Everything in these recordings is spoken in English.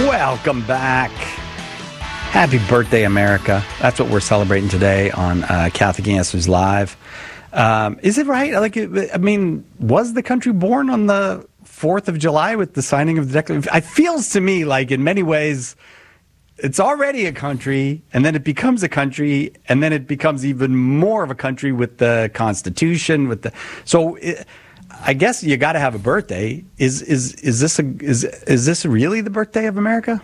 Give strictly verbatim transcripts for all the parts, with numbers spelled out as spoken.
Welcome back. Happy birthday, America. That's what we're celebrating today on uh, Catholic Answers Live. Um, is it right? Like, I mean, was the country born on the fourth of July with the signing of the Declaration? It feels to me like in many ways it's already a country, and then it becomes a country, and then it becomes even more of a country with the Constitution. With the so, it, I guess you got to have a birthday. Is is is this a is is this really the birthday of America?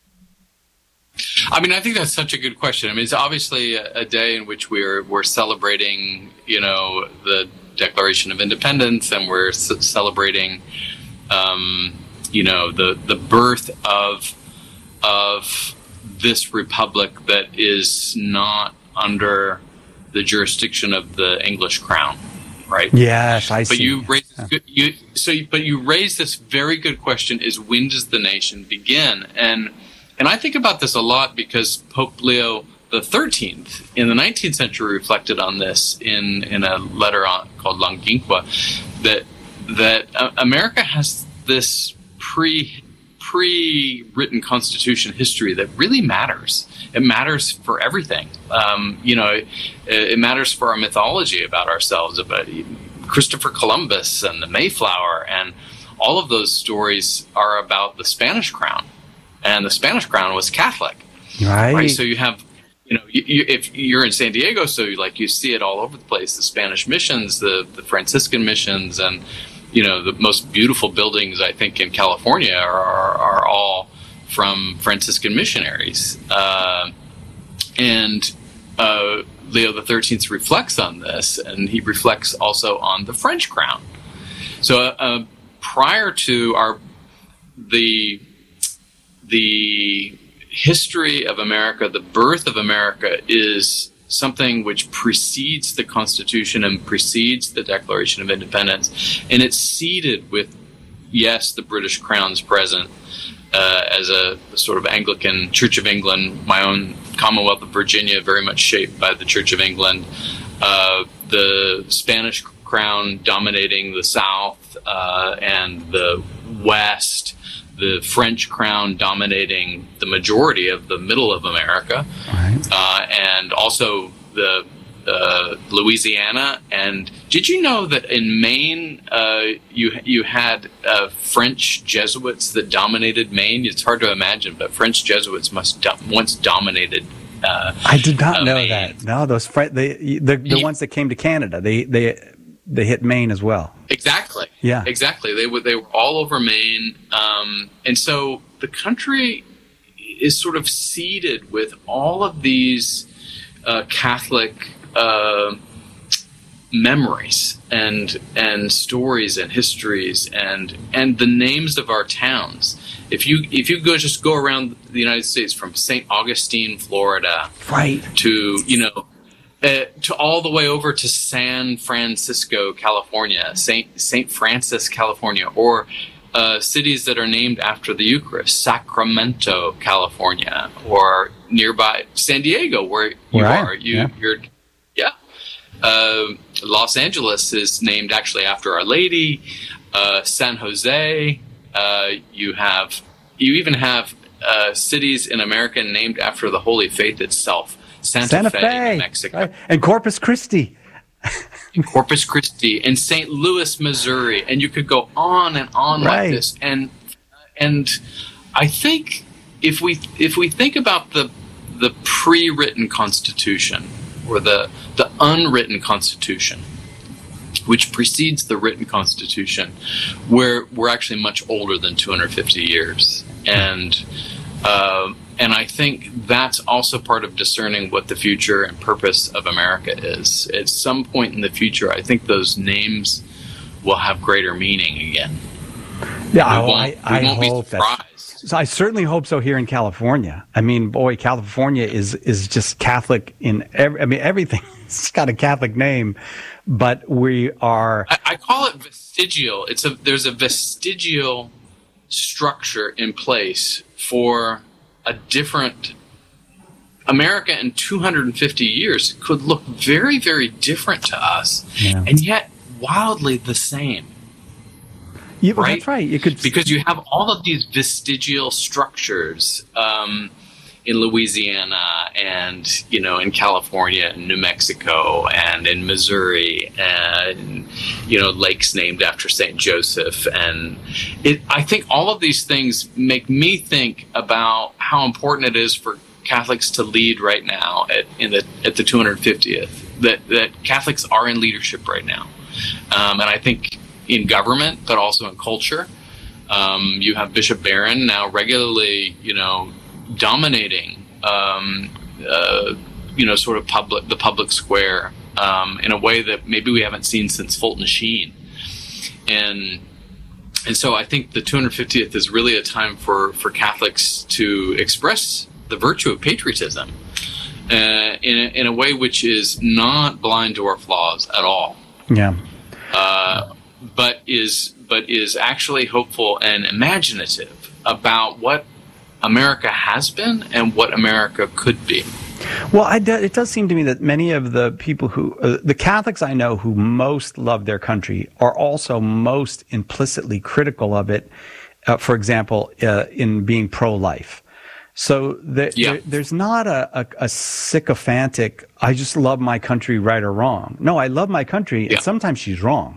I mean, I think that's such a good question. I mean, it's obviously a, a day in which we're we're celebrating, you know, the Declaration of Independence, and we're c- celebrating, um, you know, the the birth of of this republic that is not under the jurisdiction of the English crown, right? Yes, I see. But you raise this good, you so, you, but you raise this very good question: is when does the nation begin? And And I think about this a lot because Pope Leo the thirteenth in the nineteenth century reflected on this in, in a letter on, called Longinqua, that that uh, America has this pre pre-written constitution history that really matters. It matters for everything. Um, you know, it, it matters for our mythology about ourselves, about Christopher Columbus and the Mayflower, and all of those stories are about the Spanish crown. And the Spanish crown was Catholic, right? right? So you have, you know, you, you, if you're in San Diego, so you, like you see it all over the place. The Spanish missions, the, the Franciscan missions, and you know the most beautiful buildings I think in California are are, are all from Franciscan missionaries. Uh, and uh, Leo the thirteenth reflects on this, and he reflects also on the French crown. So uh, prior to our the The history of America, the birth of America, is something which precedes the Constitution and precedes the Declaration of Independence. And it's seeded with, yes, the British Crown's present uh, as a, a sort of Anglican Church of England, my own Commonwealth of Virginia, very much shaped by the Church of England, uh, the Spanish Crown dominating the South uh, and the West, the French crown dominating the majority of the middle of America, right. uh, and also the uh, Louisiana. And did you know that in Maine uh, you you had uh, French Jesuits that dominated Maine? It's hard to imagine, but French Jesuits must do- once dominated. Uh, I did not uh, know Maine. that. No, those Fre- the the, the Yeah. ones that came to Canada, they they they hit Maine as well. Exactly. Yeah. Exactly. They were they were all over Maine, um, and so the country is sort of seeded with all of these uh, Catholic uh, memories and and stories and histories and and the names of our towns. If you if you go just go around the United States from Saint Augustine, Florida, Right. to you know. Uh, to all the way over to San Francisco, California, Saint Saint Francis, California, or uh, cities that are named after the Eucharist, Sacramento, California, or nearby San Diego, where you Right. are. You, Yeah. You're, yeah. Uh, Los Angeles is named actually after Our Lady. Uh, San Jose. Uh, you have. You even have uh, cities in America named after the Holy Faith itself. Santa, Santa Fe, Fe, New Mexico, right. And Corpus Christi. and Corpus Christi, and Saint Louis, Missouri, and you could go on and on Right. like this. And and I think if we if we think about the the pre-written Constitution or the the unwritten Constitution, which precedes the written Constitution, we're we're actually much older than two hundred fifty years, and. Uh, And I think that's also part of discerning what the future and purpose of America is. At some point in the future, I think those names will have greater meaning again. Yeah, we oh, won't, I, we I won't hope be that's. surprised. So I certainly hope so here in California. I mean, boy, California is is just Catholic in every. I mean, everything's got a Catholic name, but we are. I, I call it vestigial. It's a there's a vestigial structure in place for a different America in two hundred fifty years could look very, very different to us, Yeah. and yet wildly the same. Yeah, right? That's right. You could because you have all of these vestigial structures um, in Louisiana and, you know, in California and New Mexico and in Missouri and, you know, lakes named after Saint Joseph. And it, I think all of these things make me think about how important it is for Catholics to lead right now at, in the, at the two hundred fiftieth, that, that Catholics are in leadership right now. Um, and I think in government, but also in culture. Um, you have Bishop Barron now regularly, you know, dominating, um, uh, you know, sort of public the public square um, in a way that maybe we haven't seen since Fulton Sheen, and and so I think the two hundred fiftieth is really a time for for Catholics to express the virtue of patriotism uh, in a, in a way which is not blind to our flaws at all. Yeah. Uh, but is but is actually hopeful and imaginative about what America has been and what America could be. Well, I do, it does seem to me that many of the people who, uh, the Catholics I know who most love their country are also most implicitly critical of it, uh, for example, uh, in being pro-life. So the, yeah. there, there's not a, a, a sycophantic, I just love my country right or wrong. No, I love my country, yeah. and sometimes she's wrong.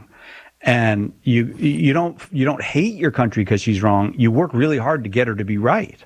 And you you don't you don't hate your country because she's wrong. You work really hard to get her to be right.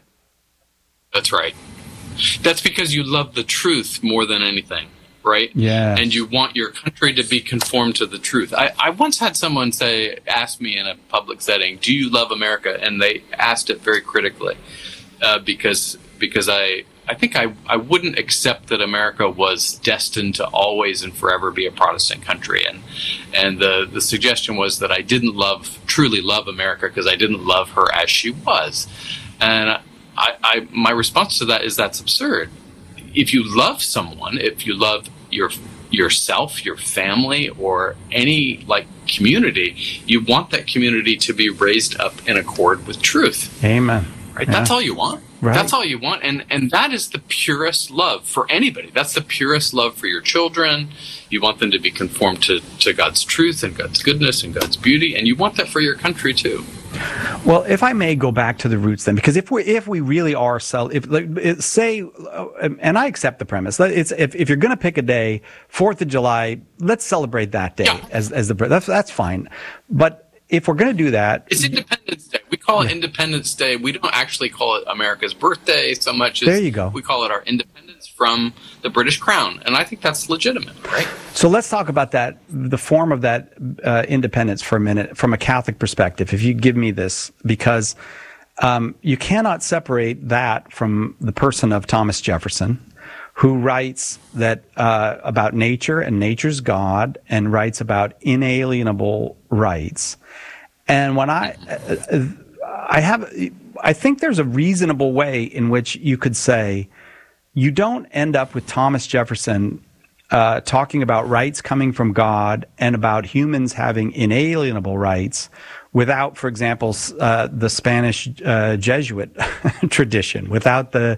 That's right. That's because you love the truth more than anything, right? Yeah. And you want your country to be conformed to the truth. I, I once had someone say, ask me in a public setting, do you love America? And they asked it very critically uh, because because I, I think I, I wouldn't accept that America was destined to always and forever be a Protestant country. And and the, the suggestion was that I didn't love, truly love America because I didn't love her as she was. And I, I, my response to that is that's absurd. If you love someone, if you love your yourself, your family, or any like community, you want that community to be raised up in accord with truth. Amen. Right? Yeah. That's all you want. Right. That's all you want. And and that is the purest love for anybody. That's the purest love for your children. You want them to be conformed to, to God's truth and God's goodness and God's beauty. And you want that for your country too. Well, if I may go back to the roots then, because if we if we really are cel- if like, it, say, and I accept the premise, it's if, if you're going to pick a day, Fourth of July, let's celebrate that day yeah. as as the that's that's fine. But if we're going to do that, it's Independence Day. We call it yeah. Independence Day. We don't actually call it America's birthday so much as there you go. We call it our independence from the British Crown, and I think that's legitimate, right? So let's talk about that, the form of that uh, independence for a minute, from a Catholic perspective. If you give me this, because um, you cannot separate that from the person of Thomas Jefferson, who writes that uh, about nature and nature's God, and writes about inalienable rights. And when I, uh, I have, I think there's a reasonable way in which you could say, you don't end up with Thomas Jefferson uh, talking about rights coming from God and about humans having inalienable rights without, for example, uh, the Spanish uh, Jesuit tradition, without the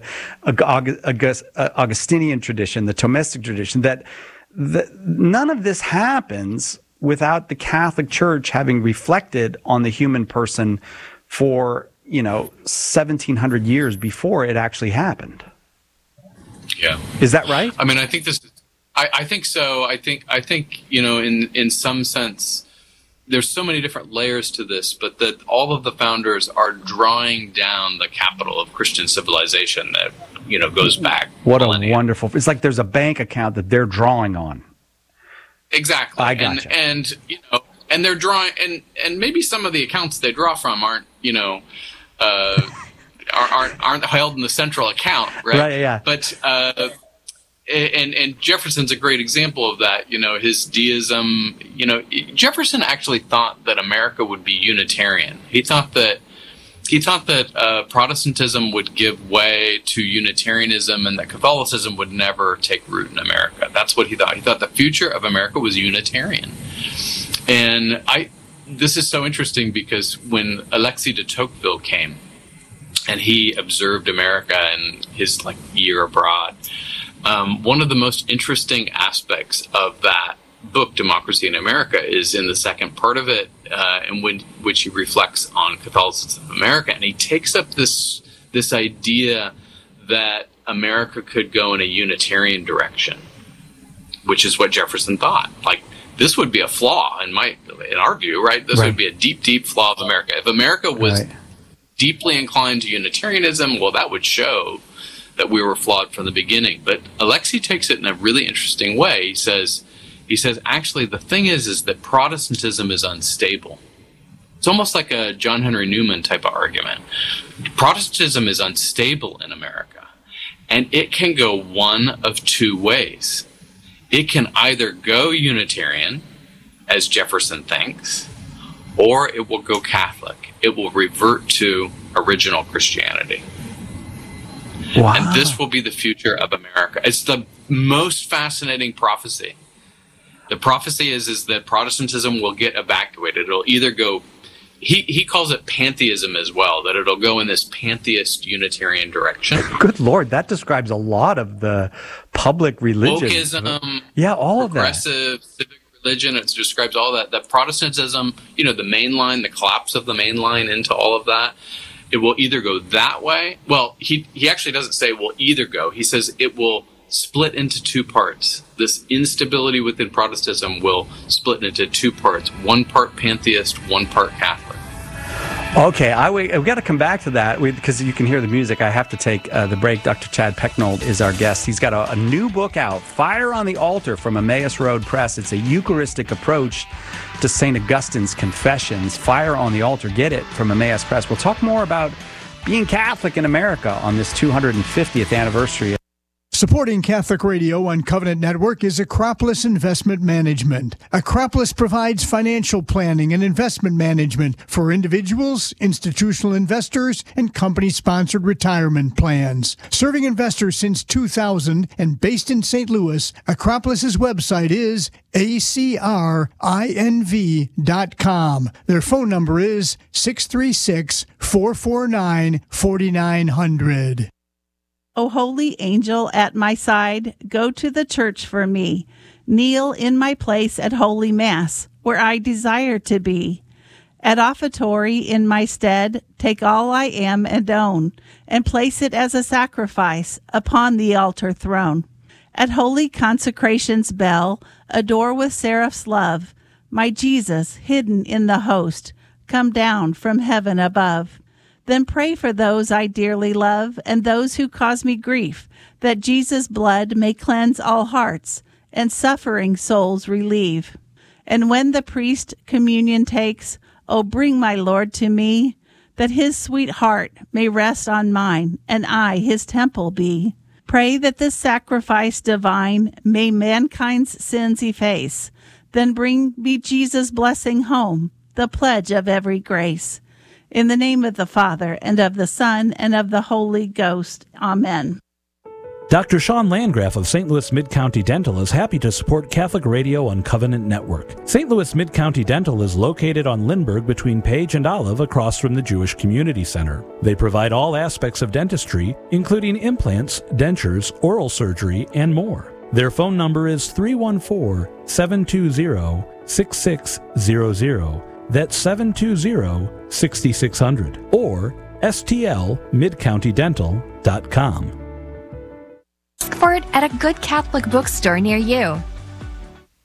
August, uh, Augustinian tradition, the Thomistic tradition, that, that none of this happens without the Catholic Church having reflected on the human person for, you know, seventeen hundred years before it actually happened. Yeah. Is that right? I mean, I think this, I, I think so. I think, I think, you know, in, in some sense, there's so many different layers to this, but that all of the founders are drawing down the capital of Christian civilization that, you know, goes back. What millennia. a wonderful, it's like there's a bank account that they're drawing on. Exactly. I gotcha. And, and, you know, and they're drawing, and, and maybe some of the accounts they draw from aren't, you know, uh, aren't aren't held in the central account, right? Right, yeah. But uh, and and Jefferson's a great example of that. You know, his deism. You know, Jefferson actually thought that America would be Unitarian. He thought that he thought that uh, Protestantism would give way to Unitarianism, and that Catholicism would never take root in America. That's what he thought. He thought the future of America was Unitarian, and I. This is so interesting because when Alexis de Tocqueville came, and he observed America in his like year abroad. Um, one of the most interesting aspects of that book, Democracy in America, is in the second part of it. uh, in when, which he reflects on Catholicism of America, and he takes up this this idea that America could go in a Unitarian direction, which is what Jefferson thought. Like, this would be a flaw in my, in our view, right? This right. would be a deep, deep flaw of America. If America was right. deeply inclined to Unitarianism, well, that would show that we were flawed from the beginning. But Alexei takes it in a really interesting way. He says, he says, actually, the thing is, is that Protestantism is unstable. It's almost like a John Henry Newman type of argument. Protestantism is unstable in America, and it can go one of two ways. It can either go Unitarian, as Jefferson thinks, or it will go Catholic. It will revert to original Christianity. Wow. And this will be the future of America. It's the most fascinating prophecy. The prophecy is, is that Protestantism will get evacuated. It'll either go, he, he calls it pantheism as well, that it'll go in this pantheist Unitarian direction. Good Lord, that describes a lot of the public religion. Wokeism, yeah, all of that. Progressive civic religion, it describes all that. That Protestantism, you know, the main line, the collapse of the main line into all of that, it will either go that way. Well, he, he actually doesn't say it will either go. He says it will split into two parts. This instability within Protestantism will split into two parts. One part pantheist, one part Catholic. Okay, I, we, we've got to come back to that because you can hear the music. I have to take uh, the break. Doctor Chad Pecknold is our guest. He's got a, a new book out, Fire on the Altar, from Emmaus Road Press. It's a Eucharistic approach to Saint Augustine's Confessions. Fire on the Altar. Get it from Emmaus Press. We'll talk more about being Catholic in America on this two hundred fiftieth anniversary. Supporting Catholic Radio on Covenant Network is Acropolis Investment Management. Acropolis provides financial planning and investment management for individuals, institutional investors, and company-sponsored retirement plans. Serving investors since two thousand and based in Saint Louis, Acropolis's website is A C R I N V dot com. Their phone number is six three six, four four nine, four nine zero zero. O holy angel at my side, go to the church for me. Kneel in my place at Holy Mass, where I desire to be. At offertory in my stead, take all I am and own, and place it as a sacrifice upon the altar throne. At holy consecration's bell, adore with seraph's love, my Jesus hidden in the host, come down from heaven above. Then pray for those I dearly love and those who cause me grief, that Jesus' blood may cleanse all hearts and suffering souls relieve. And when the priest communion takes, oh, bring my Lord to me, that his sweet heart may rest on mine and I his temple be. Pray that this sacrifice divine may mankind's sins efface, then bring me Jesus' blessing home, the pledge of every grace. In the name of the Father, and of the Son, and of the Holy Ghost. Amen. Doctor Sean Landgraf of Saint Louis Mid-County Dental is happy to support Catholic Radio on Covenant Network. Saint Louis Mid-County Dental is located on Lindbergh between Page and Olive across from the Jewish Community Center. They provide all aspects of dentistry, including implants, dentures, oral surgery, and more. Their phone number is three one four, seven two zero, six six zero zero. That's seven two zero, six six zero zero or S T L mid county dental dot com. Ask for it at a good Catholic bookstore near you.